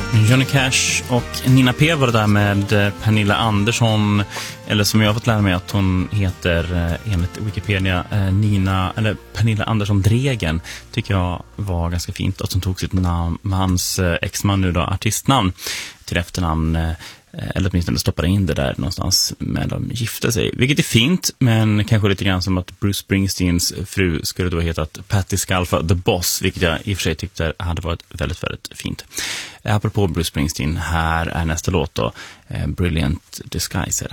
Johnny Cash och Nina P var det där med Pernilla Andersson, eller som jag har fått lära mig att hon heter enligt Wikipedia Pernilla Andersson Dregen, tycker jag var ganska fint, att hon tog sitt namn, hans exman nu då, artistnamn till efternamn, eller åtminstone stoppade in det där någonstans med de gifte sig, vilket är fint, men kanske lite grann som att Bruce Springsteens fru skulle då hetat Patti Scialfa The Boss, vilket jag i och för sig tyckte hade varit väldigt, väldigt fint. Apropå Bruce Springsteen, här är nästa låt då, Brilliant Disguise.